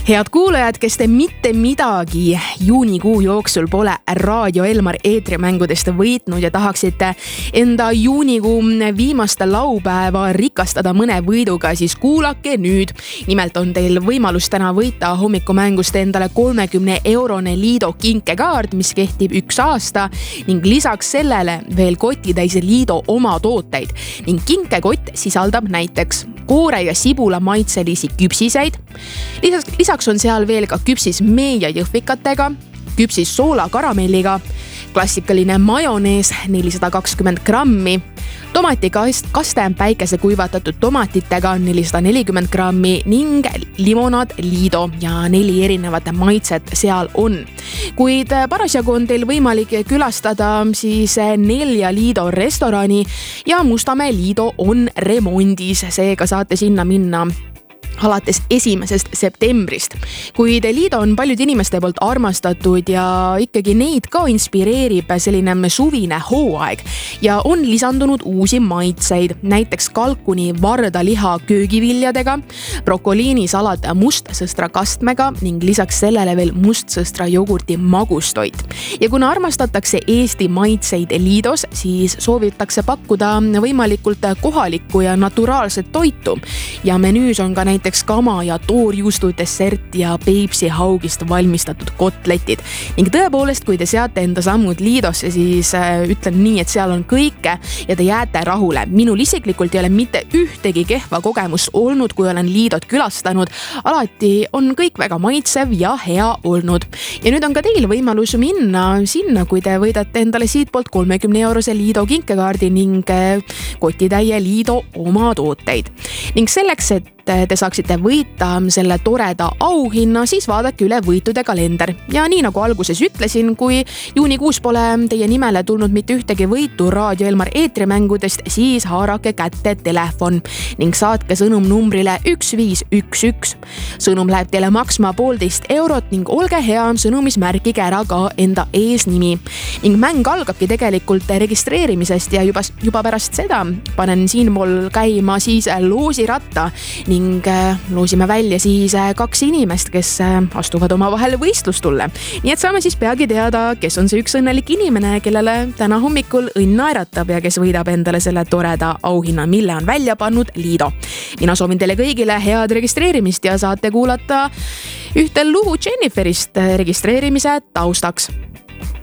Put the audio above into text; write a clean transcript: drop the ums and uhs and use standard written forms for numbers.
Head kuulajad, kes te mitte midagi juunikuu jooksul pole Raadio Elmar eetrimängudest võitnud ja tahaksite enda juunikuu viimast laupäeva rikastada mõne võiduga, siis kuulake nüüd. Nimelt on teil võimalus täna võita hommikumängust endale 30-eurone Liido kinkekaart, mis kehtib 1 aasta ning lisaks sellele veel kotitäis Liido oma tooteid. Ning kinkekott sisaldab näiteks koore ja sibula maitselisi küpsiseid. Lisaks on seal veel ka küpsis mee ja jõhvikatega, küpsis soola karamelliga, klassikaline majonees 420 grammi, tomatikaste päikese kuivatatud tomatitega 440 grammi ning limonaad Liido ja 4 erinevat maitset seal on. Kuid parasjagu on teil võimalik külastada siis 4 Liido restorani ja Mustamäe Liido on remondis, seega saate sinna minna alates 1. septembrist. Kuid Liido on paljude inimeste poolt armastatud ja ikkagi neid ka inspireerib selline suvine hooaeg ja on lisandunud uusi maitseid, näiteks kalkuni vardaliha köögiviljadega, brokoliinisalat mustsõstra kastmega ning lisaks sellele veel mustsõstra jogurti magustoit. Ja kuna armastatakse Eesti maitseid Liidos, siis soovitakse pakkuda võimalikult kohalikku ja naturaalset toitu ja menüüs on ka näiteks kama ja toorjuustu dessert ja Peipsi haugist valmistatud kotletid. Ning tõepoolest, kui te seate enda sammud Liidosse, siis ütlen nii, et seal on kõike ja te jääte rahule. Minul isiklikult ei ole mitte ühtegi kehva kogemust olnud, kui olen Liidot külastanud. Alati on kõik väga maitsev ja hea olnud. Ja nüüd on ka teil võimalus minna sinna, kui te võidate endale siit poolt 30-eurose Liido kinkekaardi ning kotitäie Liido oma tooteid. Ning selleks, et te saaksite võita selle toreda auhinna, siis vaadake üle võitude kalender. Ja nii nagu alguses ütlesin, kui juunikuus pole teie nimele tulnud mitte ühtegi võitu Raadio Elmar eetrimängudest, siis haarake kätte telefon ning saatke sõnum numbrile 1511. Sõnum läheb teile maksma 1,5 eurot ning olge hea, sõnumis märkige ära ka enda eesnimi. Ning mäng algabki tegelikult registreerimisest ja juba pärast seda panen siinpool käima siis loosiratta ning loosime välja siis 2 inimest, kes astuvad omavahel võistlustulle. Nii et saame siis peagi teada, kes on see üks õnnelik inimene, kellele täna hommikul õnn naeratab ja kes võidab endale selle toreda auhinna, mille on välja pannud Liido. Mina soovin teile kõigile head registreerimist ja saate kuulata ühte lugu Jenniferist registreerimise taustaks.